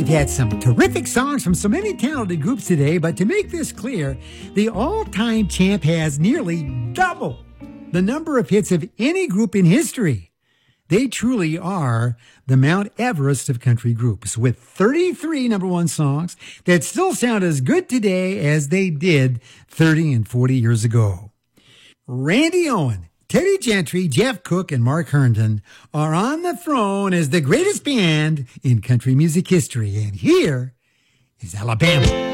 we've had some terrific songs from so many talented groups today, but to make this clear, the all-time champ has nearly double the number of hits of any group in history. They truly are the Mount Everest of country groups, with 33 number one songs that still sound as good today as they did 30 and 40 years ago. Randy Owen, Teddy Gentry, Jeff Cook, and Mark Herndon are on the throne as the greatest band in country music history. And here is Alabama.